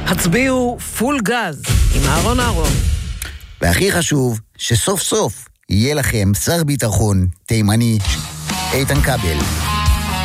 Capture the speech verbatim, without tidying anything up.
הצביעו פול גז עם אהרון אהרון. והכי חשוב, שסוף סוף יהיה לכם שר ביטחון תימני, איתן כבל.